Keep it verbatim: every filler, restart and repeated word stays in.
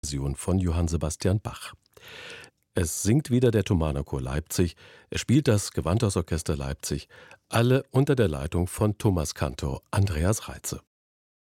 Version von Johann Sebastian Bach. Es singt wieder der Thomaner Chor Leipzig, er spielt das Gewandhausorchester Leipzig, alle unter der Leitung von Thomas Kantor Andreas Reitze.